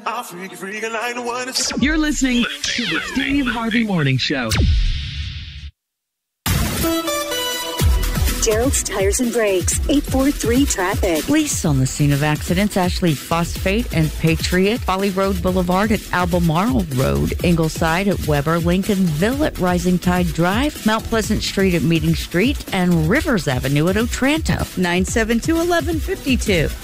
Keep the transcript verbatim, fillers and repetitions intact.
You're listening to the Steve Harvey Morning Show. Gerald's Tires and Brakes, eight four three traffic. Police on the scene of accidents, Ashley Phosphate and Patriot, Folly Road Boulevard at Albemarle Road, Ingleside at Weber, Lincolnville at Rising Tide Drive, Mount Pleasant Street at Meeting Street, and Rivers Avenue at Otranto. nine seven two, one one five two.